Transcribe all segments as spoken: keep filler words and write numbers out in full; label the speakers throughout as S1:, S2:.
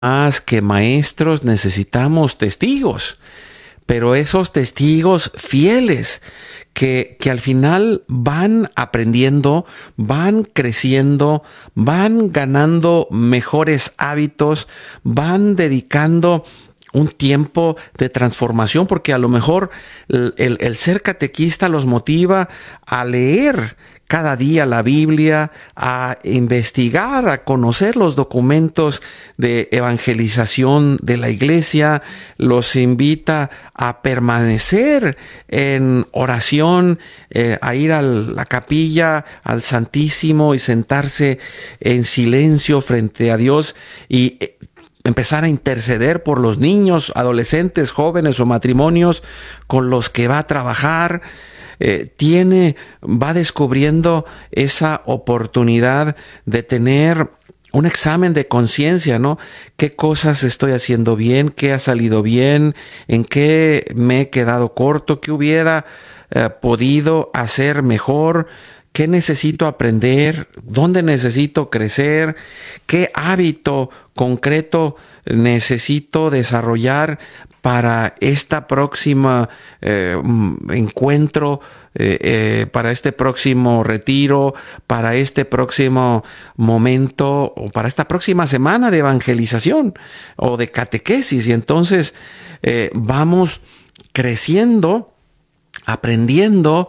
S1: más que maestros necesitamos testigos, pero esos testigos fieles que, que al final van aprendiendo, van creciendo, van ganando mejores hábitos, van dedicando un tiempo de transformación, porque a lo mejor el, el, el ser catequista los motiva a leer cada día la Biblia, a investigar, a conocer los documentos de evangelización de la iglesia, los invita a permanecer en oración, eh, a ir a la capilla, al Santísimo y sentarse en silencio frente a Dios y eh, empezar a interceder por los niños, adolescentes, jóvenes o matrimonios con los que va a trabajar. Eh, tiene, va descubriendo esa oportunidad de tener un examen de conciencia, ¿no? ¿Qué cosas estoy haciendo bien? ¿Qué ha salido bien? ¿En qué me he quedado corto? ¿Qué hubiera eh, podido hacer mejor? ¿Qué necesito aprender? ¿Dónde necesito crecer? ¿Qué hábito concreto necesito desarrollar para esta próxima eh, encuentro, eh, eh, para este próximo retiro, para este próximo momento o para esta próxima semana de evangelización o de catequesis? Y entonces eh, vamos creciendo, aprendiendo,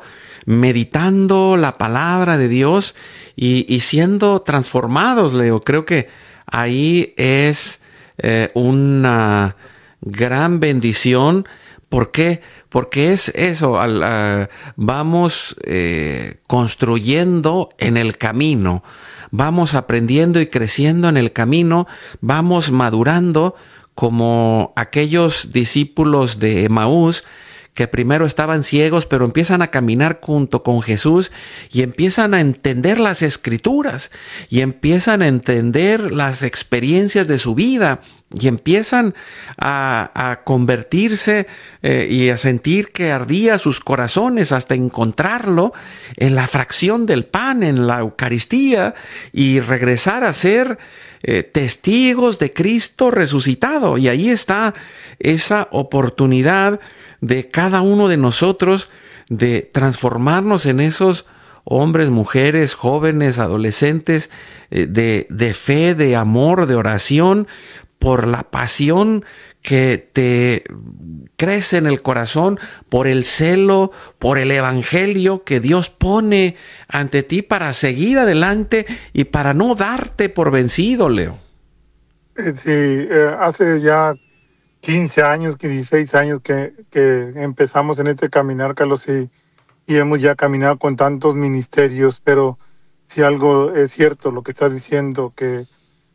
S1: meditando la palabra de Dios y, y siendo transformados, Leo. Creo que ahí es eh, una gran bendición. ¿Por qué? Porque es eso, al, uh, vamos eh, construyendo en el camino, vamos aprendiendo y creciendo en el camino, vamos madurando como aquellos discípulos de Emaús que primero estaban ciegos, pero empiezan a caminar junto con Jesús y empiezan a entender las Escrituras y empiezan a entender las experiencias de su vida y empiezan a, a convertirse eh, y a sentir que ardía sus corazones hasta encontrarlo en la fracción del pan, en la Eucaristía, y regresar a ser eh, testigos de Cristo resucitado. Y ahí está esa oportunidad de cada uno de nosotros de transformarnos en esos hombres, mujeres, jóvenes, adolescentes, eh, de, de fe, de amor, de oración, por la pasión que te crece en el corazón, por el celo, por el evangelio que Dios pone ante ti para seguir adelante y para no darte por vencido, Leo.
S2: Sí, eh, hace ya quince años, dieciséis años que, que empezamos en este caminar, Carlos, y, y hemos ya caminado con tantos ministerios, pero si algo es cierto lo que estás diciendo, que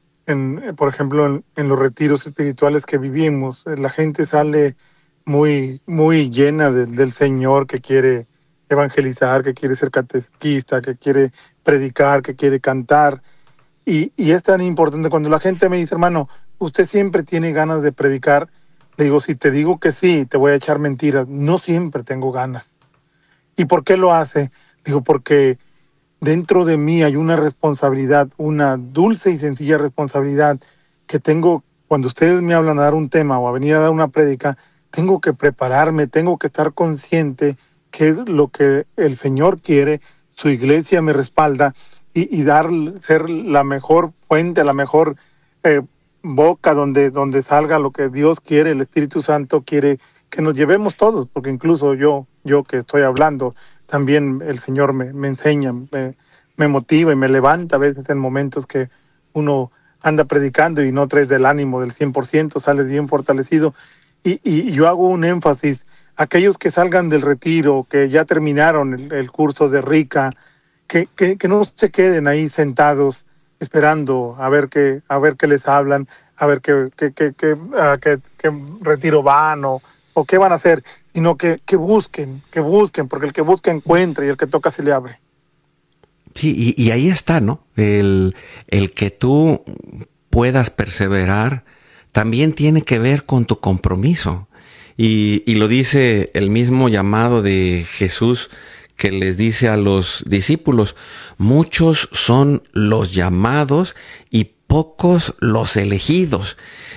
S2: En, por ejemplo, en, en los retiros espirituales que vivimos, la gente sale muy, muy llena de, del Señor, que quiere evangelizar, que quiere ser catequista, que quiere predicar, que quiere cantar. Y, y es tan importante cuando la gente me dice, hermano, usted siempre tiene ganas de predicar. Le digo, si te digo que sí, te voy a echar mentiras. No siempre tengo ganas. ¿Y por qué lo hace? Digo, porque dentro de mí hay una responsabilidad, una dulce y sencilla responsabilidad que tengo. Cuando ustedes me hablan a dar un tema o a venir a dar una prédica, tengo que prepararme, tengo que estar consciente que es lo que el Señor quiere, su iglesia me respalda, y, y dar, ser la mejor fuente, la mejor eh, boca donde, donde salga lo que Dios quiere, el Espíritu Santo quiere que nos llevemos todos, porque incluso yo, yo que estoy hablando, también el Señor me, me enseña, me, me motiva y me levanta a veces en momentos que uno anda predicando y no traes del ánimo del cien por ciento, sales bien fortalecido. Y, y yo hago un énfasis, aquellos que salgan del retiro, que ya terminaron el, el curso de Rica, que, que, que no se queden ahí sentados esperando a ver qué, a ver qué les hablan, a ver qué, qué, qué, qué, uh, qué, qué retiro van o, o qué van a hacer, sino que, que busquen, que busquen, porque el que busca encuentra y el que toca se le abre.
S1: Sí, y, y ahí está, ¿no? El, el que tú puedas perseverar también tiene que ver con tu compromiso. Y, y lo dice el mismo llamado de Jesús, que les dice a los discípulos, muchos son los llamados y pocos los elegidos.